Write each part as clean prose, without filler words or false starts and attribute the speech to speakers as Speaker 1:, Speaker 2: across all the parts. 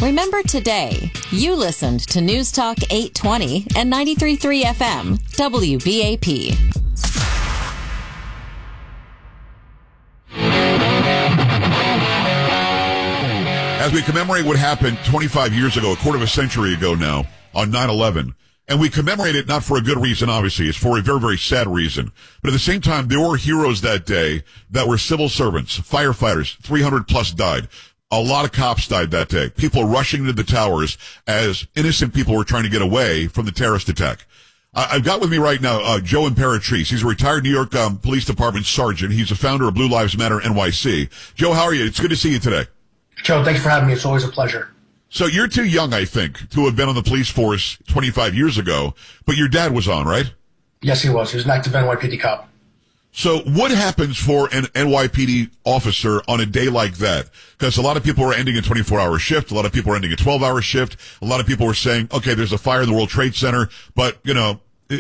Speaker 1: Remember today, you listened to News Talk 820 and 93.3 FM, WBAP.
Speaker 2: As we commemorate what happened 25 years ago, a quarter of a century ago now, on 9/11, and we commemorate it not for a good reason, obviously. It's for a very, very sad reason. But at the same time, there were heroes that day that were civil servants, firefighters, 300 plus died. A lot of cops died that day. People rushing into the towers as innocent people were trying to get away from the terrorist attack. I've got with me right now Joe Imperatrice. He's a retired New York Police Department sergeant. He's a founder of Blue Lives Matter NYC. Joe, how are you? It's good to see you today.
Speaker 3: Joe, thanks for having me. It's always a pleasure.
Speaker 2: So you're too young, I think, to have been on the police force 25 years ago, but your dad was on, right?
Speaker 3: Yes, he was. He was an active NYPD cop.
Speaker 2: So what happens for an NYPD officer on a day like that? Because a lot of people are ending a 24-hour shift. A lot of people are ending a 12-hour shift. A lot of people are saying, okay, there's a fire in the World Trade Center, but, you know,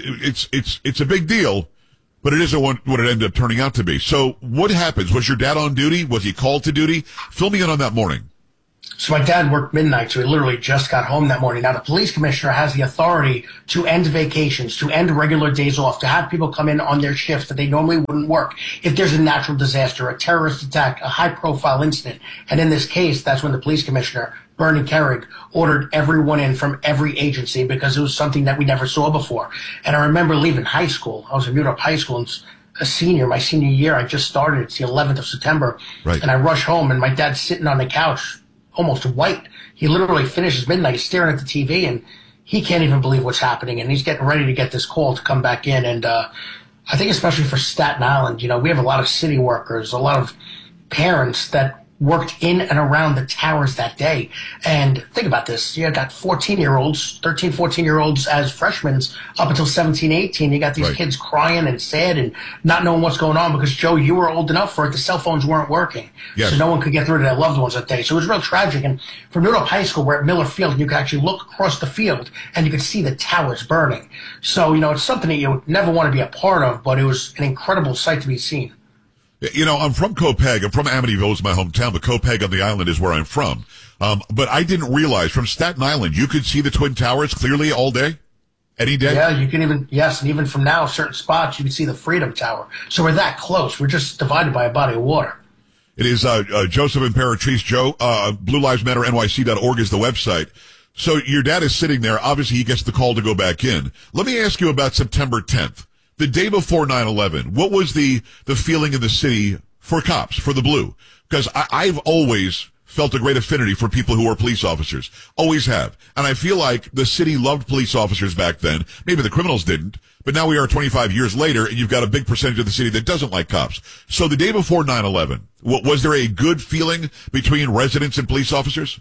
Speaker 2: it's a big deal, but it isn't what it ended up turning out to be. So what happens? Was your dad on duty? Was he called to duty? Fill me in on that morning.
Speaker 3: So my dad worked midnight, so he literally just got home that morning. Now, the police commissioner has the authority to end vacations, to end regular days off, to have people come in on their shifts that they normally wouldn't work if there's a natural disaster, a terrorist attack, a high-profile incident. And in this case, that's when the police commissioner, Bernie Kerik, ordered everyone in from every agency because it was something that we never saw before. And I remember leaving high school. I was in New York High School, and a senior, my senior year. I just started. It's the 11th of September.
Speaker 2: Right.
Speaker 3: And I rush home, and my dad's sitting on the couch, almost white. He literally finishes midnight staring at the TV, and he can't even believe what's happening. And he's getting ready to get this call to come back in. And I think especially for Staten Island, you know, we have a lot of city workers, a lot of parents that worked in and around the towers that day. And think about this. You got 14-year-olds, 13, 14-year-olds as freshmen up until 17, 18. You got these
Speaker 2: Right.
Speaker 3: kids crying and sad and not knowing what's going on because, Joe, you were old enough for it. The cell phones weren't working.
Speaker 2: Yes.
Speaker 3: So no one could get through to their loved ones that day. So it was real tragic. And from New York High School, we're at Miller Field, and you could actually look across the field and you could see the towers burning. So, you know, it's something that you would never want to be a part of, but it was an incredible sight to be seen.
Speaker 2: You know, I'm from Copiague. I'm from Amityville, is my hometown, but Copiague on the island is where I'm from. But I didn't realize from Staten Island you could see the Twin Towers clearly all day, any day.
Speaker 3: Yeah, you can even, yes, and even from now, certain spots you can see the Freedom Tower. So we're that close. We're just divided by a body of water.
Speaker 2: It is Joseph Imperatrice. Joe, BlueLivesMatterNYC.org is the website. So your dad is sitting there. Obviously, he gets the call to go back in. Let me ask you about September 10th. The day before 9/11, what was the feeling in the city for cops, for the Blue? Because I've always felt a great affinity for people who are police officers. Always have. And I feel like the city loved police officers back then. Maybe the criminals didn't. But now we are 25 years later, and you've got a big percentage of the city that doesn't like cops. So the day before 9/11, was there a good feeling between residents and police officers?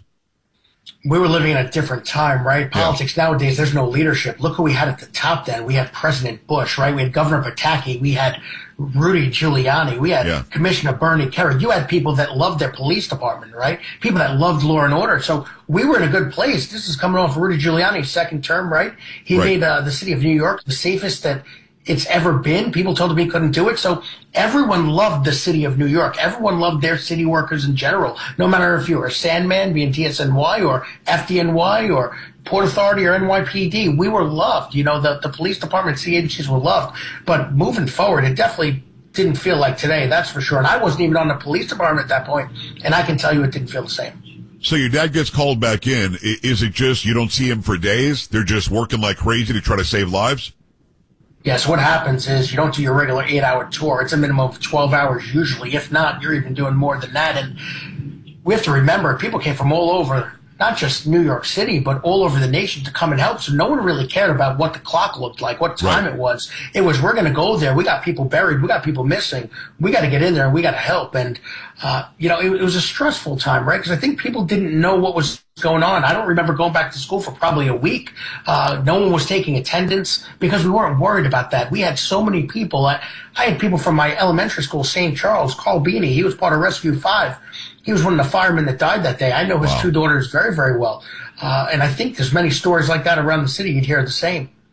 Speaker 3: We were living in a different time, right? Politics nowadays, there's no leadership. Look who we had at the top then. We had President Bush, right? We had Governor Pataki. We had Rudy Giuliani. We had Commissioner Bernie Kerik. You had people that loved their police department, right? People that loved law and order. So we were in a good place. This is coming off Rudy Giuliani's second term, right? He made the city of New York the safest that it's ever been. People told him he couldn't do it. So everyone loved the city of New York. Everyone loved their city workers in general. No matter if you were a Sandman, being TSNY, or FDNY, or Port Authority, or NYPD, we were loved. You know, the police department, city agencies were loved. But moving forward, it definitely didn't feel like today, that's for sure. And I wasn't even on the police department at that point, and I can tell you it didn't feel the same.
Speaker 2: So your dad gets called back in. Is it just you don't see him for days? They're just working like crazy to try to save lives?
Speaker 3: Yes, what happens is you don't do your regular 8-hour tour. It's a minimum of 12 hours usually. If not, you're even doing more than that. And we have to remember, people came from all over, not just New York City, but all over the nation to come and help. So no one really cared about what the clock looked like, what time it was. It was, we're going to go there. We got people buried. We got people missing. We got to get in there and we got to help. And, you know, it was a stressful time, right? Because I think people didn't know what was going on. I don't remember going back to school for probably a week. No one was taking attendance because we weren't worried about that. We had so many people. I had people from my elementary school, St. Charles, Carl Beanie. He was part of Rescue 5. He was one of the firemen that died that day. I know his two daughters very, very well. And I think there's many stories like that around the city. You'd hear the same.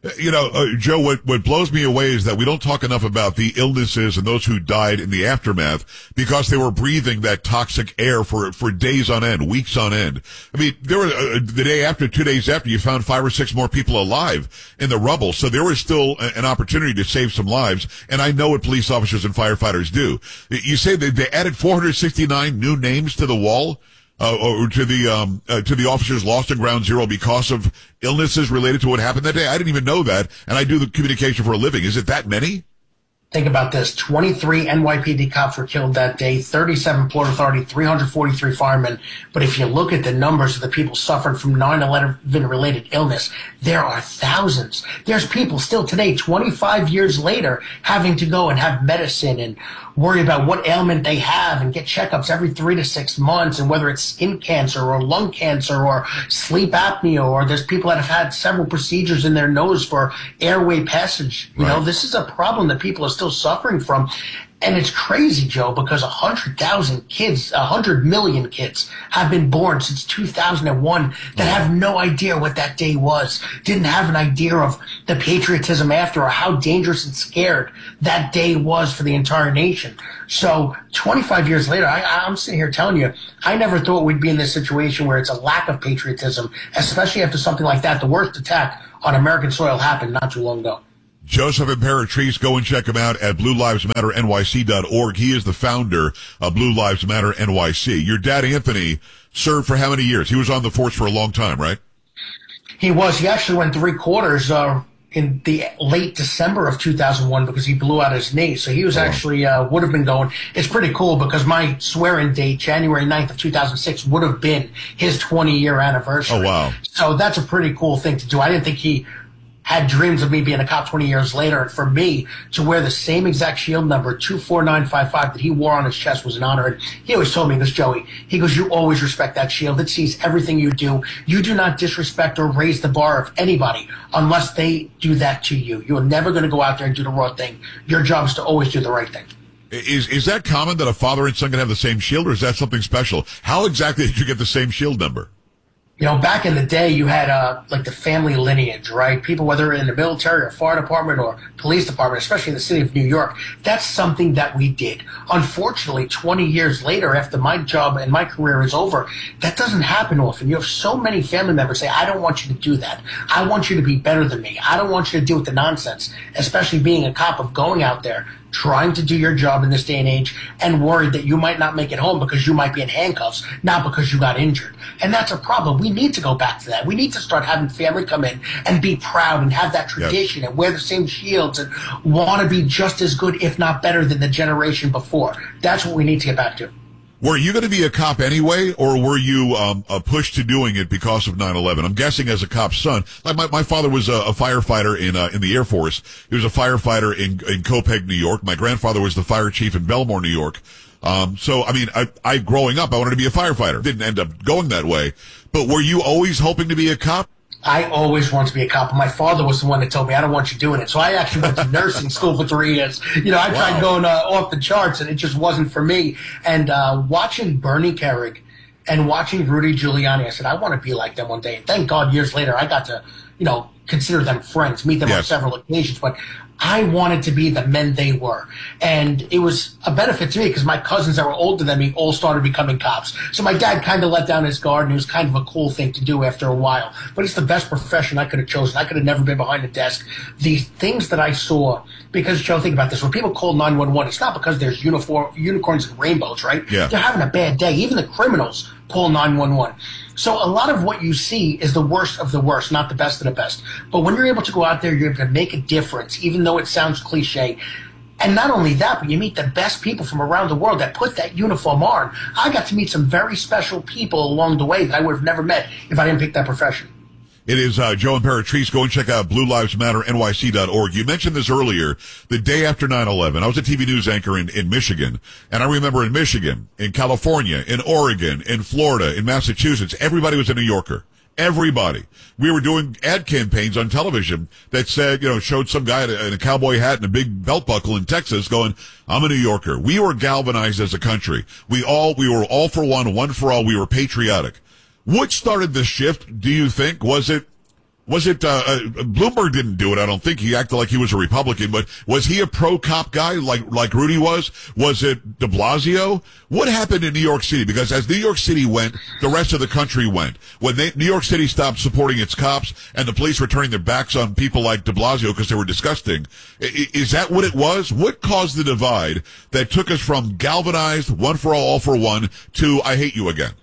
Speaker 2: Joe, what blows me away is that we don't talk enough about the illnesses and those who died in the aftermath because they were breathing that toxic air for days on end, weeks on end. I mean, there were the day after, 2 days after, you found 5 or 6 more people alive in the rubble. So there was still an opportunity to save some lives. And I know what police officers and firefighters do. You say they added 469 new names to the wall. Or to the officers lost in Ground Zero because of illnesses related to what happened that day. I didn't even know that, and I do the communication for a living. Is it that many?
Speaker 3: Think about this. 23 NYPD cops were killed that day, 37 Port Authority, 343 firemen. But if you look at the numbers of the people suffering from 9/11-related illness, there are thousands. There's people still today, 25 years later, having to go and have medicine and worry about what ailment they have and get checkups every 3 to 6 months, and whether it's skin cancer or lung cancer or sleep apnea, or there's people that have had several procedures in their nose for airway passage. You know, this is a problem that people are still suffering from. And it's crazy, Joe, because 100,000 kids, 100 million kids have been born since 2001 that have no idea what that day was, didn't have an idea of the patriotism after or how dangerous and scared that day was for the entire nation. So 25 years later, I'm sitting here telling you, I never thought we'd be in this situation where it's a lack of patriotism, especially after something like that. The worst attack on American soil happened not too long ago.
Speaker 2: Joseph Imperatrice, go and check him out at BlueLivesMatterNYC.org. He is the founder of Blue Lives Matter NYC. Your dad, Anthony, served for how many years? He was on the force for a long time, right?
Speaker 3: He was. He actually went 3 quarters in the late December of 2001 because he blew out his knee. So he was actually would have been going. It's pretty cool because my swearing date, January 9th of 2006, would have been his 20-year anniversary.
Speaker 2: Oh, wow.
Speaker 3: So that's a pretty cool thing to do. I didn't think he had dreams of me being a cop 20 years later. And for me to wear the same exact shield number, 24955, that he wore on his chest was an honor. And he always told me, he goes, Joey, he goes, you always respect that shield. It sees everything you do. You do not disrespect or raise the bar of anybody unless they do that to you. You're never going to go out there and do the wrong thing. Your job is to always do the right thing.
Speaker 2: Is that common that a father and son can have the same shield, or is that something special? How exactly did you get the same shield number?
Speaker 3: You know, back in the day, you had like the family lineage, right? People, whether in the military or fire department or police department, especially in the city of New York, that's something that we did. Unfortunately, 20 years later, after my job and my career is over, that doesn't happen often. You have so many family members say, I don't want you to do that. I want you to be better than me. I don't want you to deal with the nonsense, especially being a cop, of going out there, trying to do your job in this day and age, and worried that you might not make it home because you might be in handcuffs, not because you got injured. And that's a problem. We need to go back to that. We need to start having family come in and be proud and have that tradition and wear the same shields and want to be just as good, if not better, than the generation before. That's what we need to get back to.
Speaker 2: Were you going to be a cop anyway, or were you pushed to doing it because of 9/11? I'm guessing as a cop's son. Like my father was a firefighter in the Air Force. He was a firefighter in Copeg, New York. My grandfather was the fire chief in Belmore, New York. So I mean, I growing up, I wanted to be a firefighter. Didn't end up going that way. But were you always hoping to be a cop?
Speaker 3: I always wanted to be a cop. My father was the one that told me, I don't want you doing it. So I actually went to nursing school for 3 years. You know, I tried going off the charts, and it just wasn't for me. And watching Bernie Kerik and watching Rudy Giuliani, I said, I want to be like them one day. And thank God years later I got to, you know, consider them friends, meet them on several occasions. But I wanted to be the men they were. And it was a benefit to me because my cousins that were older than me all started becoming cops. So my dad kind of let down his guard, and it was kind of a cool thing to do after a while. But it's the best profession I could have chosen. I could have never been behind a desk. The things that I saw, because, Joe, think about this. When people call 911, it's not because there's unicorns and rainbows, right? Yeah. They're having a bad day. Even the criminals call 911. So a lot of what you see is the worst of the worst, not the best of the best. But when you're able to go out there, you're able to make a difference, even though it sounds cliche. And not only that, but you meet the best people from around the world that put that uniform on. I got to meet some very special people along the way that I would have never met if I didn't pick that profession.
Speaker 2: It is Joe Imperatrice. Go and check out BlueLivesMatterNYC.org. You mentioned this earlier, the day after 9/11. I was a TV news anchor in Michigan, and I remember in Michigan, in California, in Oregon, in Florida, in Massachusetts, everybody was a New Yorker. Everybody. We were doing ad campaigns on television that said, you know, showed some guy in a cowboy hat and a big belt buckle in Texas going, I'm a New Yorker. We were galvanized as a country. We were all for one for all. We were patriotic. What started the shift, do you think? Was it Was it Bloomberg didn't do it? I don't think. He acted like he was a Republican, but was he a pro-cop guy like Rudy was? Was it de Blasio? What happened in New York City? Because as New York City went, the rest of the country went. When New York City stopped supporting its cops and the police were turning their backs on people like de Blasio because they were disgusting, is that what it was? What caused the divide that took us from galvanized, one for all for one, to I hate you again?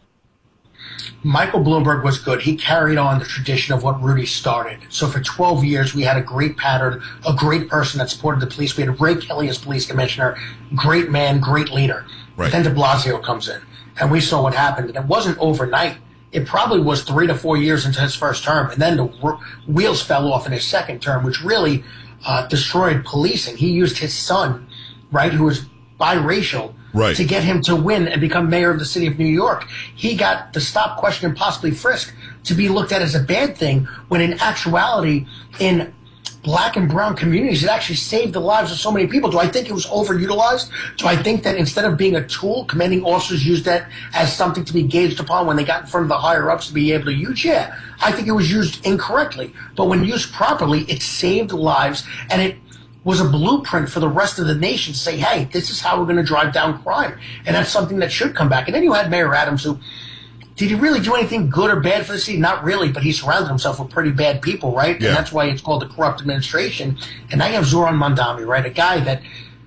Speaker 3: Michael Bloomberg was good. He carried on the tradition of what Rudy started. So for 12 years, we had a great pattern, a great person that supported the police. We had Ray Kelly as police commissioner, great man, great leader. Right. But then de Blasio comes in, and we saw what happened. And it wasn't overnight. It probably was 3 to 4 years into his first term, and then the wheels fell off in his second term, which really destroyed policing. He used his son, right, who was biracial, right, to get him to win and become mayor of the city of New York. He got the stop, question, and possibly frisk to be looked at as a bad thing, when in actuality, in black and brown communities, it actually saved the lives of so many people. Do I think it was overutilized? Do I think that instead of being a tool, commanding officers used that as something to be gauged upon when they got in front of the higher-ups to be able to use? Yeah, I think it was used incorrectly. But when used properly, it saved lives, and it was a blueprint for the rest of the nation to say, hey, this is how we're going to drive down crime. And that's something that should come back. And then you had Mayor Adams, who, did he really do anything good or bad for the city? Not really, but he surrounded himself with pretty bad people, right? Yeah. And that's why it's called the corrupt administration. And now you have Zoran Mandami, right? A guy that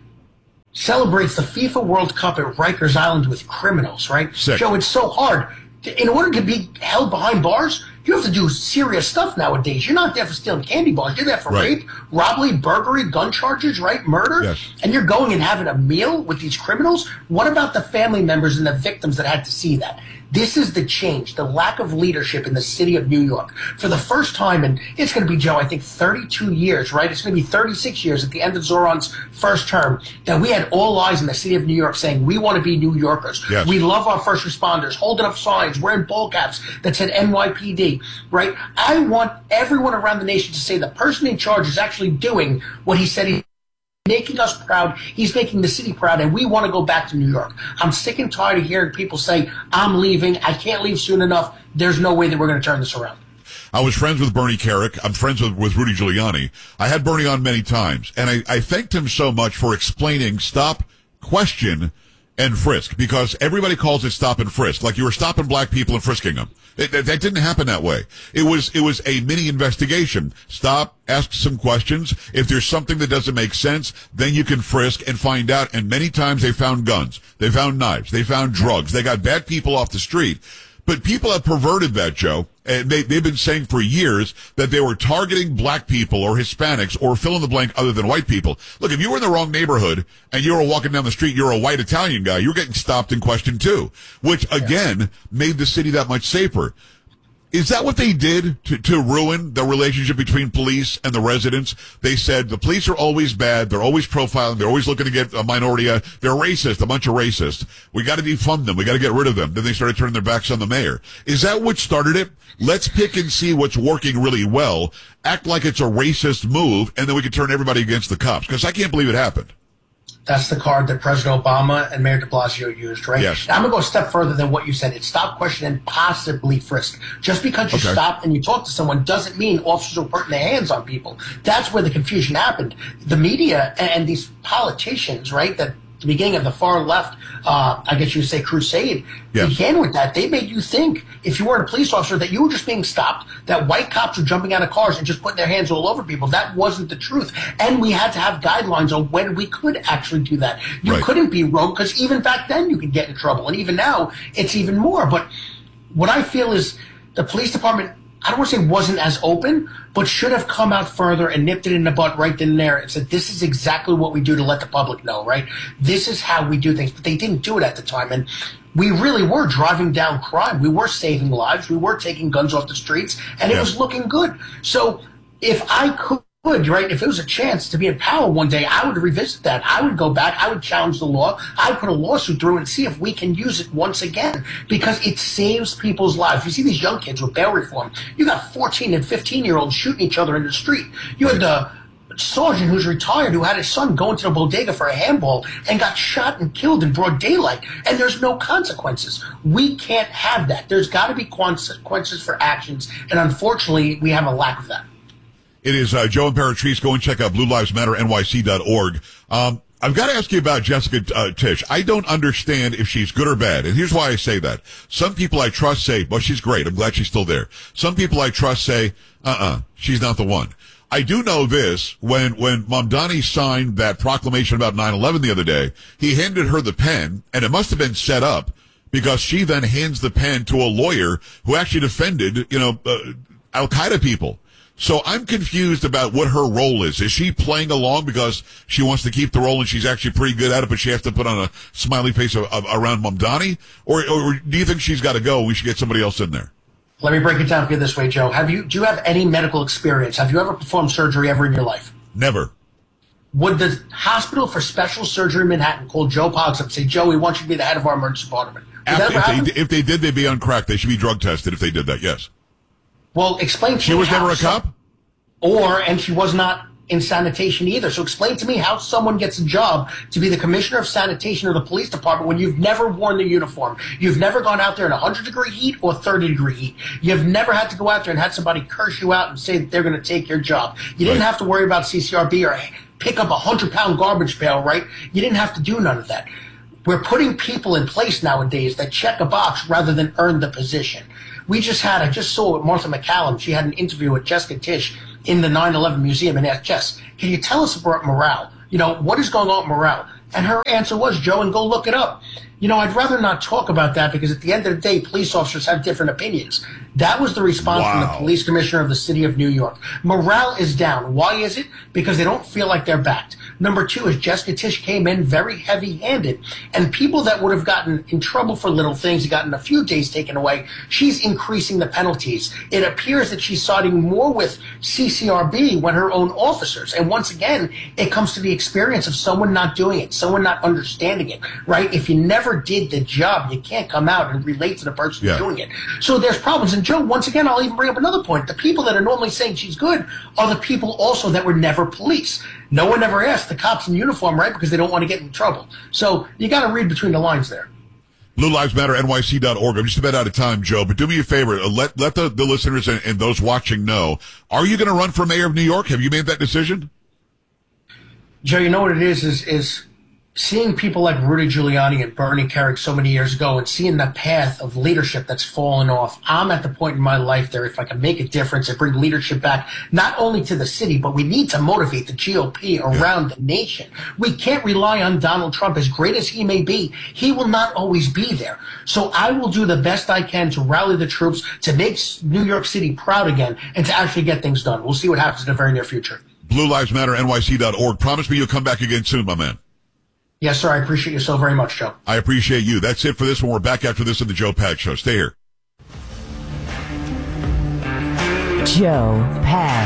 Speaker 3: celebrates the FIFA World Cup at Rikers Island with criminals, right?
Speaker 2: Sick.
Speaker 3: Joe, it's so hard. In order to be held behind bars, you have to do serious stuff nowadays. You're not there for stealing candy bars. You're there for rape, robbery, burglary, gun charges, right? Murder. Yes. And you're going and having a meal with these criminals. What about the family members and the victims that had to see that? This is the change, the lack of leadership in the city of New York. For the first time, and it's going to be, Joe, I think 32 years, right? It's going to be 36 years at the end of Zoran's first term, that we had all eyes in the city of New York saying, we want to be New Yorkers. Yes. We love our first responders, holding up signs, wearing ball caps that said NYPD, right? I want everyone around the nation to say the person in charge is actually doing what he said he making us proud. He's making the city proud, and we want to go back to New York. I'm sick and tired of hearing people say, I'm leaving. I can't leave soon enough. There's no way that we're going to turn this around.
Speaker 2: I was friends with Bernie Kerik. I'm friends with Rudy Giuliani. I had Bernie on many times, and I thanked him so much for explaining stop, question, and frisk, because everybody calls it stop and frisk, like you were stopping black people and frisking them. That didn't happen that way. It was a mini investigation. Stop, ask some questions. If there's something that doesn't make sense, then you can frisk and find out. And many times they found guns, they found knives, they found drugs, they got bad people off the street. But people have perverted that, Joe. And they've been saying for years that they were targeting black people or Hispanics or fill in the blank other than white people. Look, if you were in the wrong neighborhood and you were walking down the street, you're a white Italian guy, you're getting stopped and questioned too, which again made the city that much safer. Is that what they did to ruin the relationship between police and the residents? They said the police are always bad. They're always profiling. They're always looking to get a minority. They're racist, a bunch of racists. We got to defund them. We got to get rid of them. Then they started turning their backs on the mayor. Is that what started it? Let's pick and see what's working really well, act like it's a racist move, and then we can turn everybody against the cops. Because I can't believe it happened.
Speaker 3: That's the card that President Obama and Mayor de Blasio used, right?
Speaker 2: Yes.
Speaker 3: Now, I'm going to go a step further than what you said. It's stop, question, and possibly frisk. Just because you stop and you talk to someone doesn't mean officers are putting their hands on people. That's where the confusion happened. The media and these politicians, right, that the beginning of the far left, I guess you would say crusade, began with that. They made you think, if you weren't a police officer, that you were just being stopped, that white cops were jumping out of cars and just putting their hands all over people. That wasn't the truth. And we had to have guidelines on when we could actually do that. You couldn't be rogue, because even back then you could get in trouble. And even now, it's even more. But what I feel is the police department, I don't want to say wasn't as open, but should have come out further and nipped it in the butt right then and there and said, this is exactly what we do to let the public know, right? This is how we do things. But they didn't do it at the time. And we really were driving down crime. We were saving lives. We were taking guns off the streets, and it was looking good. So if I could, right, if it was a chance to be in power one day, I would revisit that. I would go back. I would challenge the law. I would put a lawsuit through and see if we can use it once again, because it saves people's lives. You see these young kids with bail reform. You got 14 and 15-year-olds shooting each other in the street. You had the sergeant who's retired who had his son go into the bodega for a handball and got shot and killed in broad daylight, and there's no consequences. We can't have that. There's got to be consequences for actions, and unfortunately, we have a lack of that.
Speaker 2: It is Joe Imperatrice. Go and check out BlueLivesMatterNYC.org. I've got to ask you about Jessica Tisch. I don't understand if she's good or bad, and here's why I say that. Some people I trust say, well, she's great. I'm glad she's still there. Some people I trust say, she's not the one. I do know this, when Mamdani signed that proclamation about 9/11 the other day, he handed her the pen, and it must have been set up, because she then hands the pen to a lawyer who actually defended, Al-Qaeda people. So I'm confused about what her role is. Is she playing along because she wants to keep the role and she's actually pretty good at it, but she has to put on a smiley face around Mamdani? Or do you think she's got to go? We should get somebody else in there.
Speaker 3: Let me break it down for you this way, Joe. Do you have any medical experience? Have you ever performed surgery ever in your life?
Speaker 2: Never.
Speaker 3: Would the Hospital for Special Surgery in Manhattan call Joe Poggs up and say, Joe, we want you to be the head of our emergency department?
Speaker 2: If they did, they'd be on crack. They should be drug tested if they did that, yes.
Speaker 3: Well, explain to me.
Speaker 2: She was never a cop?
Speaker 3: And she was not in sanitation either. So explain to me how someone gets a job to be the commissioner of sanitation of the police department when you've never worn the uniform. You've never gone out there in 100-degree heat or 30-degree heat. You've never had to go out there and had somebody curse you out and say that they're going to take your job. You didn't have to worry about CCRB or pick up a 100-pound garbage pail, right? You didn't have to do none of that. We're putting people in place nowadays that check a box rather than earn the position. I just saw with Martha McCallum, she had an interview with Jessica Tisch in the 9/11 museum and asked Jess, can you tell us about morale? What is going on with morale? And her answer was, Joe, and go look it up. I'd rather not talk about that because at the end of the day, police officers have different opinions. That was the response from the police commissioner of the city of New York. Morale is down. Why is it? Because they don't feel like they're backed. Number two is Jessica Tisch came in very heavy-handed, and people that would have gotten in trouble for little things, gotten a few days taken away, she's increasing the penalties. It appears that she's siding more with CCRB when her own officers. And once again, it comes to the experience of someone not doing it, someone not understanding it, right? If you never did the job, you can't come out and relate to the person doing it. So there's problems. And Joe, once again, I'll even bring up another point. The people that are normally saying she's good are the people also that were never police. No one ever asked the cops in uniform, right? Because they don't want to get in trouble. So you got to read between the lines there.
Speaker 2: BlueLivesMatterNYC.org. I'm just about out of time, Joe, but do me a favor. Let the listeners and those watching know. Are you going to run for mayor of New York? Have you made that decision?
Speaker 3: Joe, you know what it is seeing people like Rudy Giuliani and Bernie Kerik so many years ago and seeing the path of leadership that's fallen off. I'm at the point in my life there, if I can make a difference and bring leadership back, not only to the city, but we need to motivate the GOP around the nation. We can't rely on Donald Trump. As great as he may be, he will not always be there. So I will do the best I can to rally the troops, to make New York City proud again, and to actually get things done. We'll see what happens in the very near future.
Speaker 2: BlueLivesMatterNYC.org. Promise me you'll come back again soon, my man.
Speaker 3: Yes, sir. I appreciate you so very much, Joe.
Speaker 2: I appreciate you. That's it for this one. We're back after this in the Joe Pags Show. Stay here.
Speaker 4: Joe Pags.